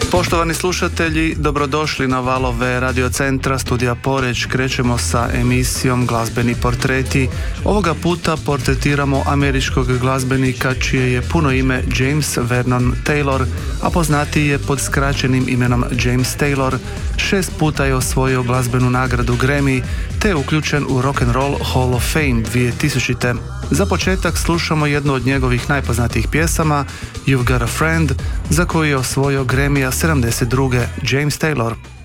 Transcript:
Poštovani slušatelji, dobrodošli na valove radiocentra Studija Poreč. Krećemo sa emisijom Glazbeni portreti. Ovoga puta portretiramo američkog glazbenika čije je puno ime James Vernon Taylor, a poznatiji je pod skraćenim imenom James Taylor. 6 puta je osvojio glazbenu nagradu Grammy, te je uključen u Rock and Roll Hall of Fame 2000. Za početak slušamo jednu od njegovih najpoznatijih pjesama, You've Got a Friend, za koju je osvojio Grammya 72. James Taylor.